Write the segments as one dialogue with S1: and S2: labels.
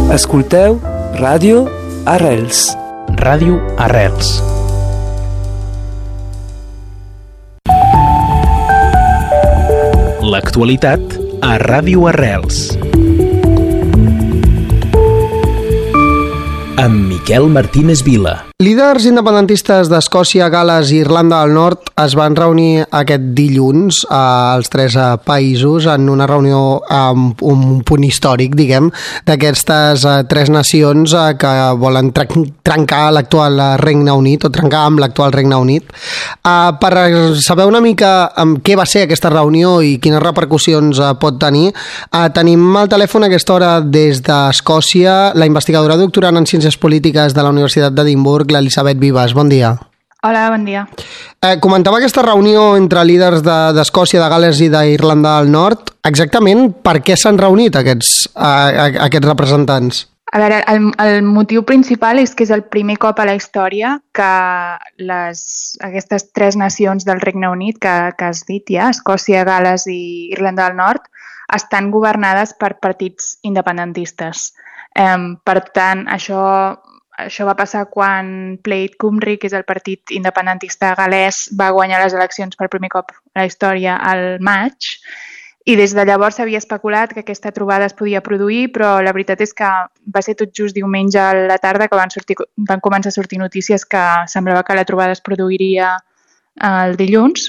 S1: Escolteu Ràdio Arrels.
S2: Ràdio Arrels. L'actualitat a Ràdio Arrels. Amb Miquel Martínez Vila.
S3: Líders independentistes d'Escòcia, Gal·les i Irlanda del Nord es van reunir aquest dilluns als tres països en una reunió amb un punt històric, diguem, d'aquestes tres nacions que volen trencar l'actual Regne Unit o trencar amb l'actual Regne Unit. Per saber una mica què va ser aquesta reunió i quines repercussions pot tenir, tenim al telèfon a aquesta hora des d'Escòcia la investigadora doctorant en Ciències Polítiques de la Universitat d'Edimburg, l'Elisabet Vives. Bon dia.
S4: Hola, bon dia.
S3: Comentava aquesta reunió entre líders d'Escòcia, de Gal·les i d'Irlanda del Nord. Exactament per què s'han reunit aquests representants?
S4: A veure, el motiu principal és que és el primer cop a la història que aquestes tres nacions del Regne Unit que has dit ja, Escòcia, Gal·les i Irlanda del Nord, estan governades per partits independentistes. Per tant, això va passar quan Plaid Cymru, que és el partit independentista gal·lès, va guanyar les eleccions per primer cop a la història al maig, i des de llavors s'havia especulat que aquesta trobada es podia produir, però la veritat és que va ser tot just diumenge a la tarda que van començar a sortir notícies que semblava que la trobada es produiria el dilluns,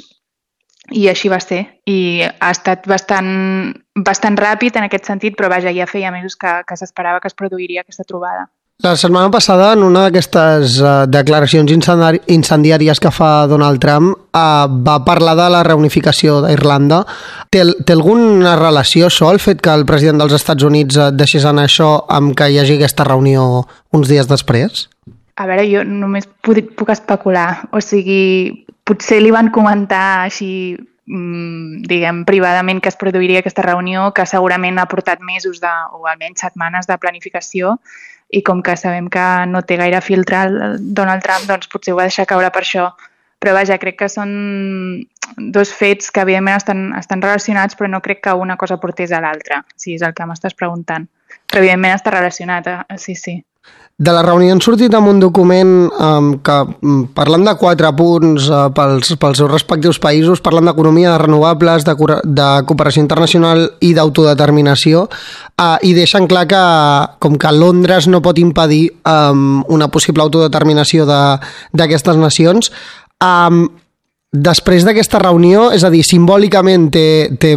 S4: i així va ser. I ha estat bastant ràpid en aquest sentit, però vaja, ja feia mesos que s'esperava que es produiria aquesta trobada.
S3: La setmana passada, en una d'aquestes declaracions incendiàries que fa Donald Trump, va parlar de la reunificació d'Irlanda. Té alguna relació això, el fet que el president dels Estats Units deixés anar això amb que hi hagi aquesta reunió uns dies després?
S4: A veure, jo només puc especular. O sigui, potser li van comentar així, diguem, privadament que es produiria aquesta reunió, que segurament ha portat mesos o almenys setmanes de planificació, i com que sabem que no té gaire filtre el Donald Trump, doncs potser ho va deixar caure per això. Però vaja, crec que són dos fets que evidentment estan relacionats, però no crec que una cosa portés a l'altra, si és el que m'estàs preguntant. Però evidentment està relacionat, sí.
S3: De la reunió han sortit amb un document que parlen de 4 punts pels seus respectius països, parlen d'economia, de renovables, de cooperació internacional i d'autodeterminació, i deixen clar que com que Londres no pot impedir una possible autodeterminació d'aquestes nacions, després d'aquesta reunió, és a dir, simbòlicament té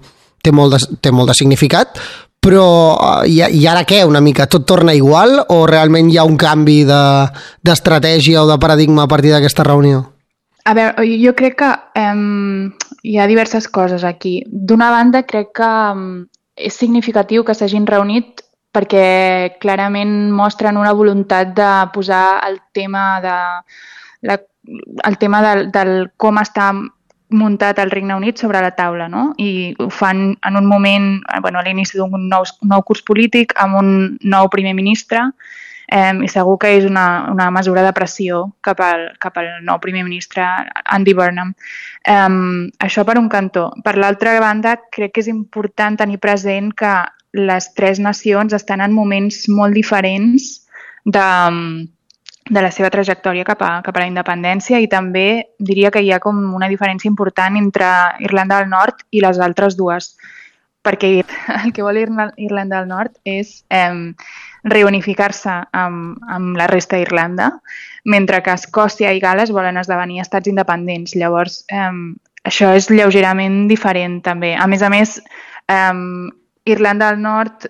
S3: molt de significat, però i ara què, una mica? Tot torna igual o realment hi ha un canvi d'estratègia o de paradigma a partir d'aquesta reunió?
S4: A veure, jo crec que hi ha diverses coses aquí. D'una banda, crec que és significatiu que s'hagin reunit perquè clarament mostren una voluntat de posar el tema del com està muntat el Regne Unit sobre la taula, no? I ho fan en un moment, a l'inici d'un nou curs polític, amb un nou primer ministre, i segur que és una mesura de pressió cap al nou primer ministre, Andy Burnham. Això per un cantó. Per l'altra banda, crec que és important tenir present que les tres nacions estan en moments molt diferents de la seva trajectòria cap a la independència, i també diria que hi ha com una diferència important entre Irlanda del Nord i les altres dues, perquè el que vol Irlanda del Nord és reunificar-se amb la resta d'Irlanda, mentre que Escòcia i Gal·les volen esdevenir estats independents. Llavors, això és lleugerament diferent també. A més, Irlanda del Nord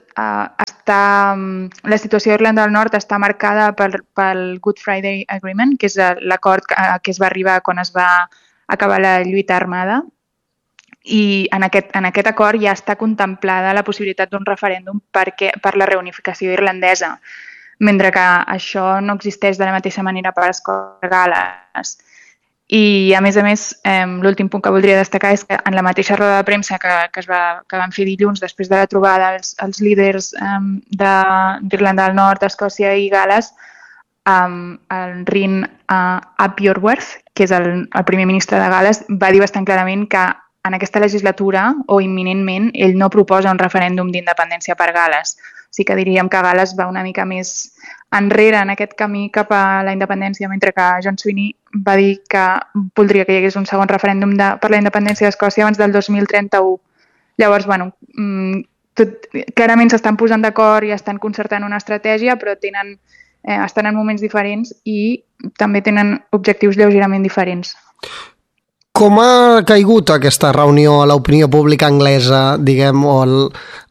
S4: la situació d'Irlanda del Nord està marcada pel Good Friday Agreement, que és l'acord que es va arribar quan es va acabar la lluita armada, i en aquest acord ja està contemplada la possibilitat d'un referèndum per la reunificació irlandesa, mentre que això no existeix de la mateixa manera per Escòcia i Gal·les. I, a més, l'últim punt que voldria destacar és que en la mateixa roda de premsa que van fer dilluns després de la trobada els líders d'Irlanda del Nord, Escòcia i Gal·les, el Rin Apiorwerth, que és el primer ministre de Gal·les, va dir bastant clarament que en aquesta legislatura o imminentment ell no proposa un referèndum d'independència per Gal·les. Sí que diríem que Gal·les va una mica més enrere en aquest camí cap a la independència, mentre que John Sweeney va dir que voldria que hi hagués un segon referèndum per la independència d'Escòcia abans del 2031. Llavors, clarament s'estan posant d'acord i estan concertant una estratègia, però estan en moments diferents i també tenen objectius lleugerament diferents.
S3: Com ha caigut aquesta reunió a l'opinió pública anglesa, diguem, o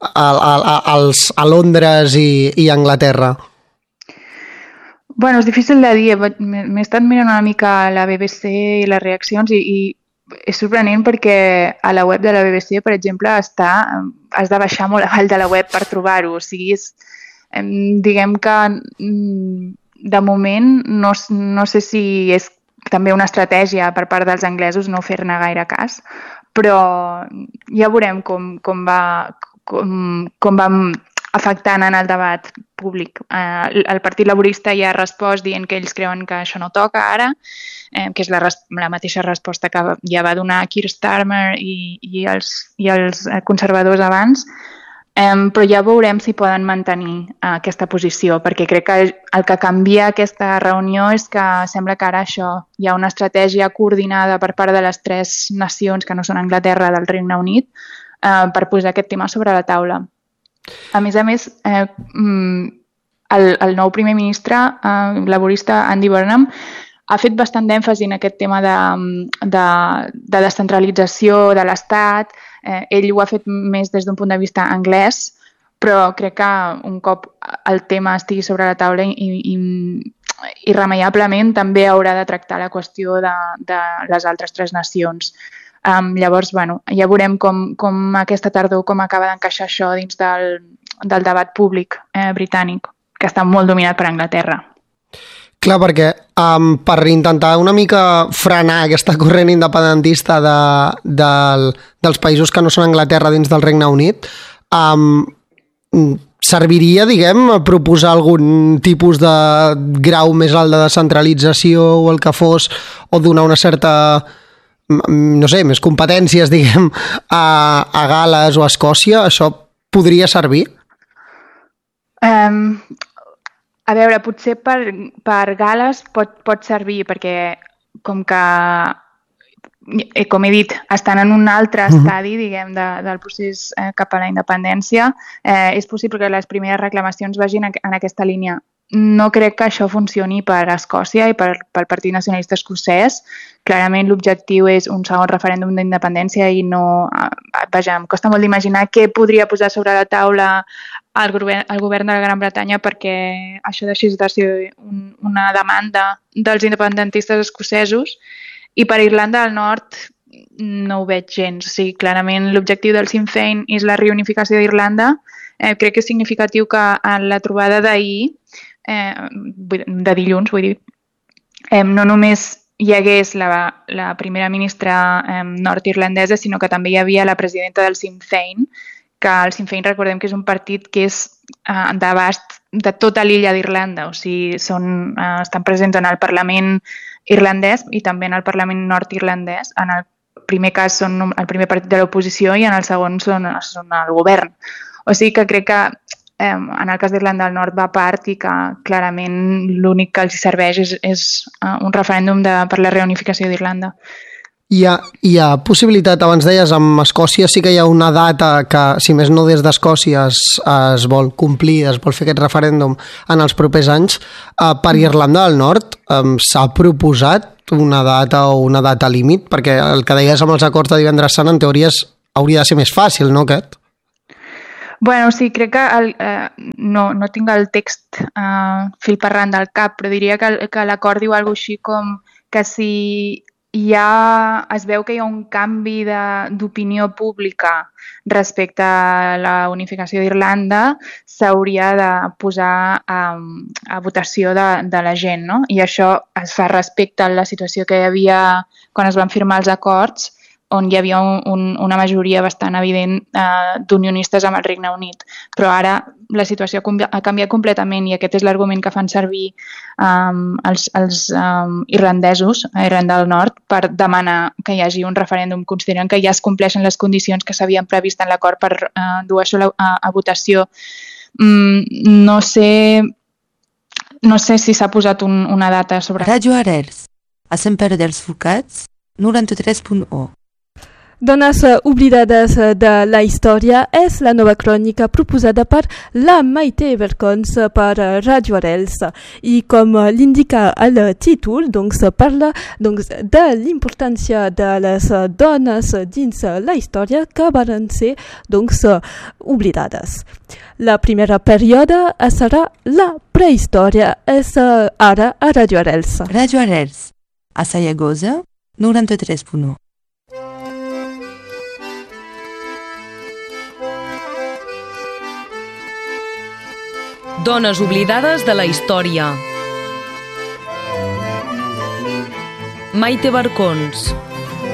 S3: a Londres i a Anglaterra?
S4: És difícil de dir. M'he estat mirant una mica la BBC i les reaccions i és sorprenent perquè a la web de la BBC, per exemple, has de baixar molt avall de la web per trobar-ho. O sigui, diguem que de moment no sé si és també una estratègia per part dels anglesos no fer-ne gaire cas, però ja veurem com va afectant en el debat públic. El Partit Laborista ja ha respost dient que ells creuen que això no toca ara, que és la mateixa resposta que ja va donar Keir Starmer i els conservadors abans, però ja veurem si poden mantenir aquesta posició, perquè crec que el que canvia aquesta reunió és que sembla que ara hi ha una estratègia coordinada per part de les 3 nacions que no són Anglaterra del Regne Unit per posar aquest tema sobre la taula. A més, el nou primer ministre laborista Andy Burnham ha fet bastant d'èmfasi en aquest tema de descentralització de l'Estat. Ell ho ha fet més des d'un punt de vista anglès, però crec que un cop el tema estigui sobre la taula irremeiablement també haurà de tractar la qüestió de les altres 3 nacions. Llavors, ja veurem com aquesta tardor com acaba d'encaixar això dins del debat públic britànic, que està molt dominat per Anglaterra.
S3: Clar, perquè per intentar una mica frenar aquesta corrent independentista dels països que no són Anglaterra dins del Regne Unit, serviria, diguem, proposar algun tipus de grau més alt de descentralització o el que fos, o donar una certa, no sé, més competències, diguem, a Gal·les o a Escòcia? Això podria servir?
S4: A veure, potser per Gal·les pot servir, perquè com he dit, estan en un altre estadi, diguem, del procés cap a la independència, és possible que les primeres reclamacions vagin en aquesta línia. No crec que això funcioni per Escòcia i pel Partit Nacionalista Escocès. Clarament l'objectiu és un segon referèndum d'independència i no... Vaja, em costa molt d'imaginar què podria posar sobre la taula el govern de la Gran Bretanya perquè això deixés de ser una demanda dels independentistes escocesos, i per Irlanda del Nord no ho veig gens. O sigui, clarament l'objectiu del Sinn Féin és la reunificació d'Irlanda. Crec que és significatiu que en la trobada d'ahir, de dilluns, vull dir, no només hi hagués la primera ministra nord-irlandesa, sinó que també hi havia la presidenta del Sinn Féin, que el Sinn Féin recordem que és un partit que és d'abast de tota l'illa d'Irlanda, o sigui, estan presents en el Parlament irlandès i també en el Parlament nord-irlandès. En el primer cas són el primer partit de l'oposició i en el segon són el govern. O sigui que crec que en el cas d'Irlanda del Nord va a part i que clarament l'únic que els serveix és un referèndum per la reunificació d'Irlanda.
S3: Hi ha possibilitat, abans deies, amb Escòcia sí que hi ha una data que, si més no des d'Escòcia, es vol complir, es vol fer aquest referèndum en els propers anys. Per Irlanda del Nord s'ha proposat una data o una data límit? Perquè el que deies amb els acords de divendres sant, en teoria, hauria de ser més fàcil, no, aquest?
S4: Bueno, sí, crec que no tinc el text fil per randa al cap, però diria que l'acord diu alguna cosa així com que si es veu que hi ha un canvi d'opinió pública respecte a la unificació d'Irlanda, s'hauria de posar a votació de la gent, no? I això es fa respecte a la situació que hi havia quan es van firmar els acords, on hi havia una majoria bastant evident d'unionistes amb el Regne Unit. Però ara la situació ha canviat completament i aquest és l'argument que fan servir els irlandesos a Irlanda del Nord per demanar que hi hagi un referèndum. Consideren que ja es compleixen les condicions que s'havien previst en l'acord per dur això a votació. No sé si s'ha posat una data sobre...
S5: Ràdio Arrels, a Sant Pere dels Forcats, 93.1.
S6: Dones oblidades de la història és la nova crònica proposada per la Maite Vercons per Ràdio Arrels. I com l'indica el títol, parla de l'importància de les dones dins la història que van ser oblidades. La primera període serà la prehistòria, és ara a Ràdio Arrels.
S5: Ràdio Arrels, a Sallagosa, 93.1.
S7: Dones oblidades de la història. Maite Vercons.